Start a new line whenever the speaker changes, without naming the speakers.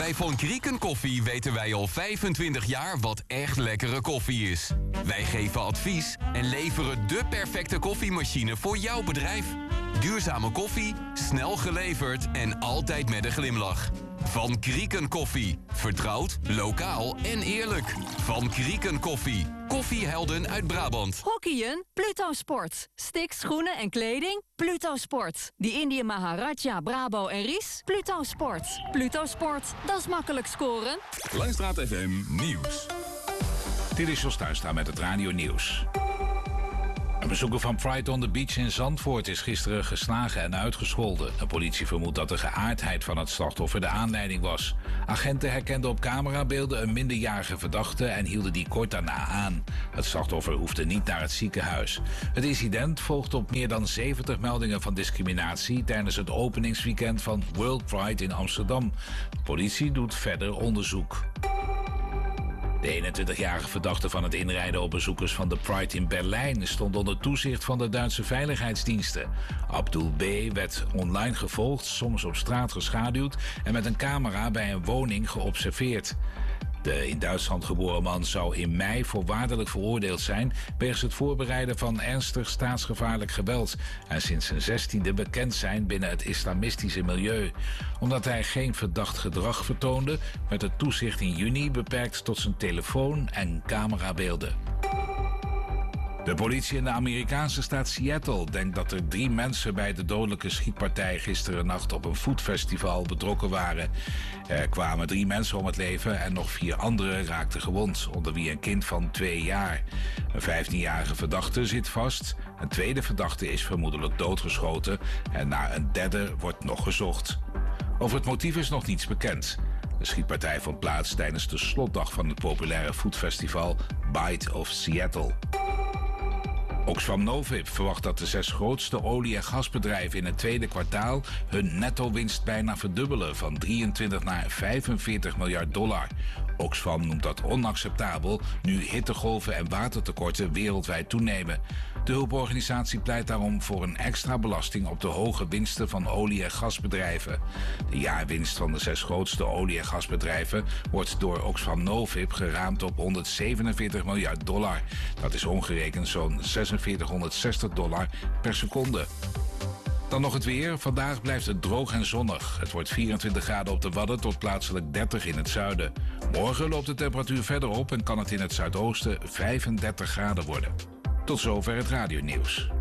Bij Von Krieken Koffie weten wij al 25 jaar wat echt lekkere koffie is. Wij geven advies en leveren de perfecte koffiemachine voor jouw bedrijf. Duurzame koffie, snel geleverd en altijd met een glimlach. Van Krieken Koffie. Vertrouwd, lokaal en eerlijk. Van Krieken Koffie. Koffiehelden uit Brabant.
Hockeyen? Pluto Sport. Sticks, schoenen en kleding? Pluto Sport. Die Indië Maharaja, Brabo en Ries? Pluto Sport. Pluto Sport, dat is makkelijk scoren.
Langstraat FM Nieuws.
Dit is Jos Tuinstra met het Radio Nieuws. Een bezoeker van Pride on the Beach in Zandvoort is gisteren geslagen en uitgescholden. De politie vermoedt dat de geaardheid van het slachtoffer de aanleiding was. Agenten herkenden op camerabeelden een minderjarige verdachte en hielden die kort daarna aan. Het slachtoffer hoefde niet naar het ziekenhuis. Het incident volgt op meer dan 70 meldingen van discriminatie tijdens het openingsweekend van World Pride in Amsterdam. De politie doet verder onderzoek. De 21-jarige verdachte van het inrijden op bezoekers van de Pride in Berlijn stond onder toezicht van de Duitse veiligheidsdiensten. Abdul B. werd online gevolgd, soms op straat geschaduwd en met een camera bij een woning geobserveerd. De in Duitsland geboren man zou in mei voorwaardelijk veroordeeld zijn wegens het voorbereiden van ernstig staatsgevaarlijk geweld en sinds zijn 16e bekend zijn binnen het islamistische milieu. Omdat hij geen verdacht gedrag vertoonde, werd het toezicht in juni beperkt tot zijn telefoon en camerabeelden. De politie in de Amerikaanse staat Seattle denkt dat er 3 mensen bij de dodelijke schietpartij gisterennacht op een foodfestival betrokken waren. Er kwamen 3 mensen om het leven en nog 4 anderen raakten gewond, onder wie een kind van 2 jaar. Een 15-jarige verdachte zit vast. Een tweede verdachte is vermoedelijk doodgeschoten en naar een derde wordt nog gezocht. Over het motief is nog niets bekend. De schietpartij vond plaats tijdens de slotdag van het populaire foodfestival Bite of Seattle. Oxfam Novib verwacht dat de 6 grootste olie- en gasbedrijven in het tweede kwartaal hun netto-winst bijna verdubbelen van 23 naar 45 miljard dollar. Oxfam noemt dat onacceptabel nu hittegolven en watertekorten wereldwijd toenemen. De hulporganisatie pleit daarom voor een extra belasting op de hoge winsten van olie- en gasbedrijven. De jaarwinst van de 6 grootste olie- en gasbedrijven wordt door Oxfam Novib geraamd op 147 miljard dollar. Dat is omgerekend zo'n $4660 per seconde. Dan nog het weer. Vandaag blijft het droog en zonnig. Het wordt 24 graden op de Wadden tot plaatselijk 30 in het zuiden. Morgen loopt de temperatuur verder op en kan het in het zuidoosten 35 graden worden. Tot zover het radionieuws.